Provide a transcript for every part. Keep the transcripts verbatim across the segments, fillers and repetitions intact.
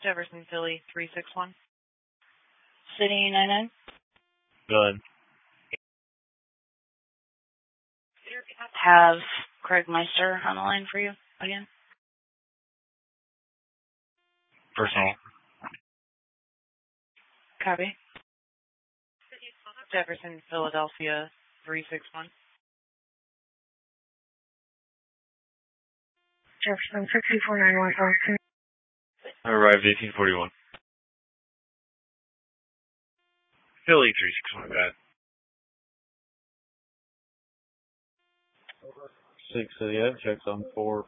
Jefferson, Philly, three six one. City nine nine. Good. Have Craig Meister on the line for you again. Personal. Copy. Jefferson, Philadelphia, three six one. Jefferson, six two four nine one five two. Arrived eighteen forty-one. Philly, three six one, bad. Six, so yeah, checks on four.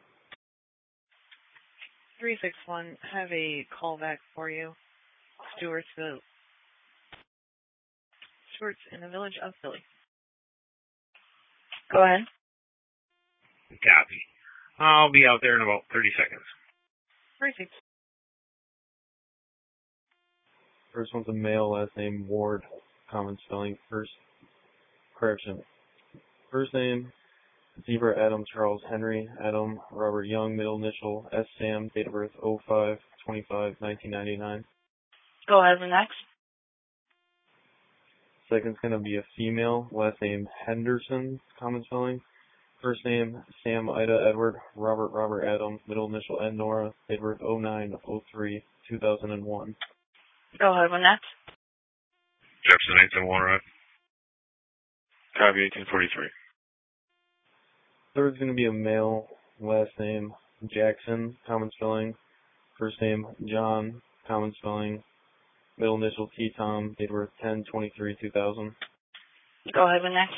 three six one, have a call back for you. Stewart's, the, Stewart's in the village of Philly. Go ahead. Copy. I'll be out there in about thirty seconds. three six. First one's a male, last name Ward, common spelling. First, correction. First name, Zebra Adam Charles Henry Adam Robert Young, middle initial S Sam, date of birth oh five twenty-five nineteen ninety-nine. Go ahead with next. Second's going to be a female, last name Henderson, common spelling. First name, Sam Ida Edward Robert Robert Adam, middle initial N Nora, date of birth oh nine oh three two thousand one. Go ahead with next. Jefferson, eight seven one, right? Copy, eighteen forty-three. Third's going to be a male, last name Jackson, common spelling. First name John, common spelling. Middle initial T Tom, date of birth ten twenty-three two thousand. Go ahead with next.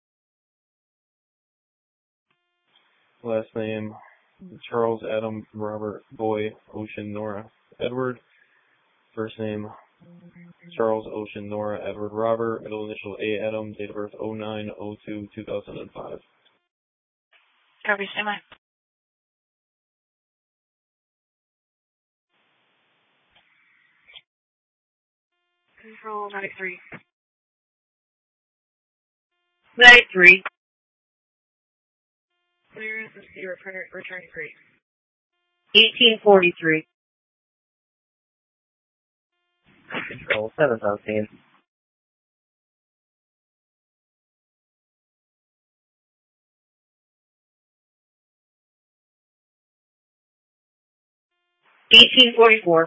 Last name Charles Adam Robert Boy Ocean Nora Edward. First name Charles Ocean Nora Edward Robert. Middle initial A Adam, date of birth oh nine oh two two thousand five. Copy, stand by. Control ninety-three. ninety-three. Clearance is your return, return free. eighteen forty-three. Control seven thousand. eighteen forty-four.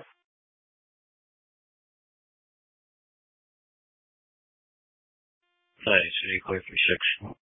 Nice, city clear three six.